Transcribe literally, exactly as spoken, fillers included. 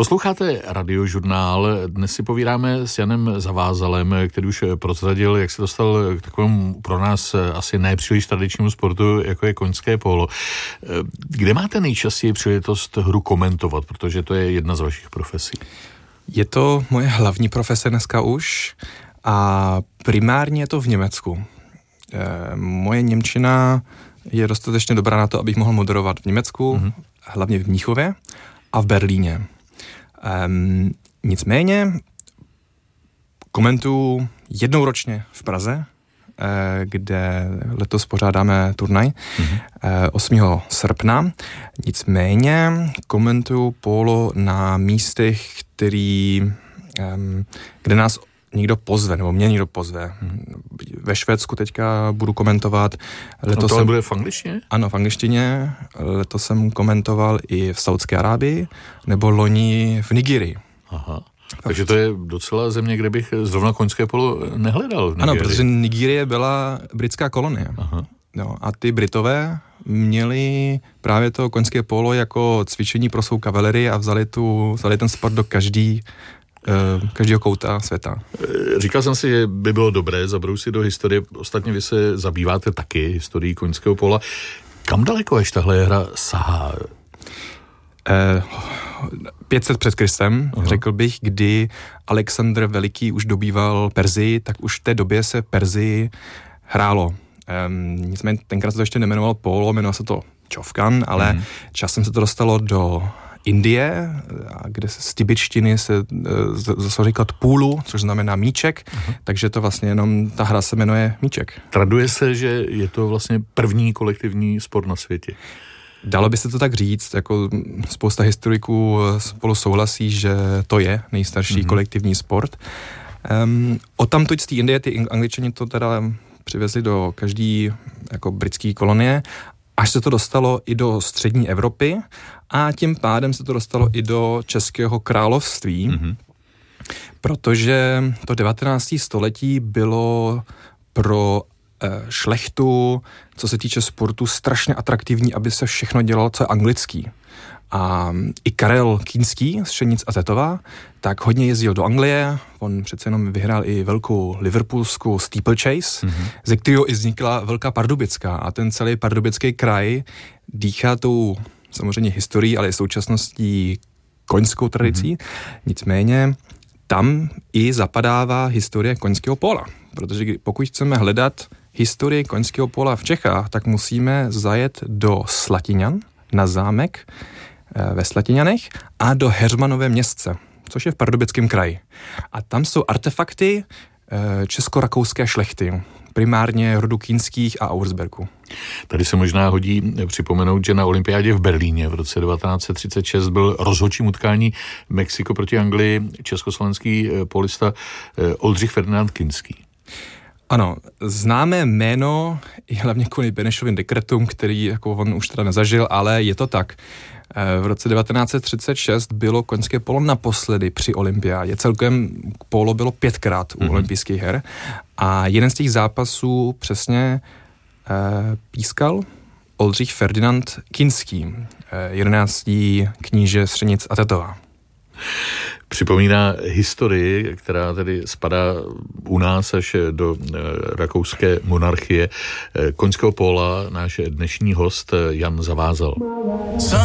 Posloucháte Radiožurnál. Dnes si povídáme s Janem Zavázalem, který už prozradil, jak se dostal k takovému pro nás asi nepříliš tradičnímu sportu, jako je koňské polo. Kde máte nejčastěji příležitost hru komentovat, protože to je jedna z vašich profesí? Je to moje hlavní profese dneska už a primárně je to v Německu. E, moje němčina je dostatečně dobrá na to, abych mohl moderovat v Německu, mm-hmm. hlavně v Mnichově a v Berlíně. Um, nicméně komentuju jednou ročně v Praze, eh, kde letos pořádáme turnaj mm-hmm. eh, osmého srpna. Nicméně komentuju polo na místech, který, eh, kde nás někdo pozve, nebo mě někdo pozve. Ve Švédsku teďka budu komentovat. Letos no to jsem, bude v angličtině? Ano, v angličtině. Letos jsem komentoval i v Saudské Arábii, nebo loni v Nigerii. Aha. Takže to je docela země, kde bych zrovna koňské polo nehledal. Ano, protože Nigérie byla britská kolonie. Aha. No, a ty Britové měli právě to koňské polo jako cvičení pro svou kavalerii a vzali, tu, vzali ten sport do každý každého kouta světa. Říkal jsem si, že by bylo dobré zabrousit do historie. Ostatně vy se zabýváte taky historií koňského pola. Kam daleko až tahle hra sahá? Eh, pět set před Kristem, Aha. řekl bych, kdy Alexandr Veliký už dobýval Perzii, tak už v té době se Perzii hrálo. Eh, nicméně tenkrát se to ještě nemenovalo polo, jmenovalo se to čovkan, ale hmm. časem se to dostalo do Indie, kde z tibetštiny se zase říkat půlu, což znamená míček, uh-huh. takže to vlastně jenom, ta hra se jmenuje míček. Traduje se, že je to vlastně první kolektivní sport na světě. Dalo by se to tak říct, jako spousta historiků spolu souhlasí, že to je nejstarší uh-huh. kolektivní sport. Um, odtamtud z té Indie, ty Angličani to teda přivezli do každý jako britský kolonie, až se to dostalo i do střední Evropy a tím pádem se to dostalo i do Českého království, mm-hmm. protože to devatenácté století bylo pro eh, šlechtu, co se týče sportu, strašně atraktivní, aby se všechno dělalo, co je anglický. A i Karel Kinský z Šenic a Tetova, tak hodně jezdil do Anglie, on přece jenom vyhrál i velkou liverpoolskou steeplechase, mm-hmm. ze kterého i vznikla Velká Pardubická a ten celý pardubický kraj dýchá tou samozřejmě historií, ale i současností koňskou tradicí, mm-hmm. nicméně tam i zapadává historie koňského pola, protože pokud chceme hledat historii koňského pola v Čechách, tak musíme zajet do Slatiňan na zámek ve Slatiňanech a do Heřmanové Městce, což je v Pardubickém kraji. A tam jsou artefakty česko-rakouské šlechty, primárně rodu Kinských a Auersbergů. Tady se možná hodí připomenout, že na olympiádě v Berlíně v roce devatenáct set třicet šest byl rozhodčím utkání Mexiko proti Anglii československý polista Oldřich Ferdinand Kinský. Ano, známé jméno i hlavně kvůli Benešovým dekretům, který jako on už teda nezažil, ale je to tak. V roce devatenáct set třicet šest bylo koňské polo naposledy při olympiádě. Celkem polo bylo pětkrát u mm-hmm. olympijských her a jeden z těch zápasů přesně eh, pískal Oldřich Ferdinand Kinský, eh, jedenáctý kníže z Šenic a Tetova. Připomíná historii, která tedy spadá u nás až do e, rakouské monarchie. E, koňského póla náš dnešní host Jan Zavázal.